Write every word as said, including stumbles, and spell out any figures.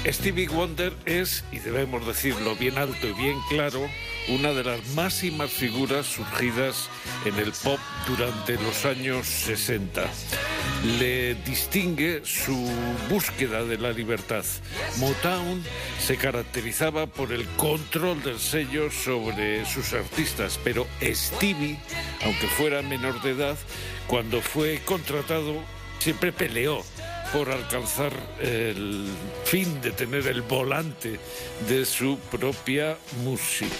Stevie Wonder es, y debemos decirlo bien alto y bien claro, una de las máximas figuras surgidas en el pop durante los años sesenta. Le distingue su búsqueda de la libertad. Motown se caracterizaba por el control del sello sobre sus artistas, pero Stevie, aunque fuera menor de edad, cuando fue contratado, siempre peleó por alcanzar el fin de tener el volante de su propia música.